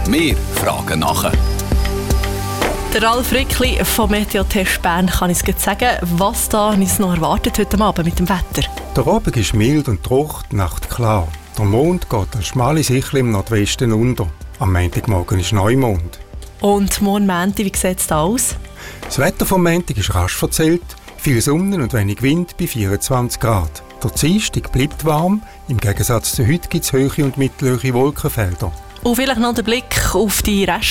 Wir fragen nachher. Der Ralf Rickli vom Meteotest Bern kann uns jetzt sagen, was da uns noch erwartet heute Abend mit dem Wetter. Der Abend ist mild und trocken, die Nacht klar. Der Mond geht als schmale Sichel im Nordwesten unter. Am Montagmorgen ist Neumond. Und morgen Montag, wie sieht es da aus? Das Wetter vom Montag ist rasch verzählt. Viel Sonne und wenig Wind bei 24 Grad. Der Dienstag bleibt warm. Im Gegensatz zu heute gibt es hohe und mittelhohe Wolkenfelder. Und vielleicht noch der Blick auf die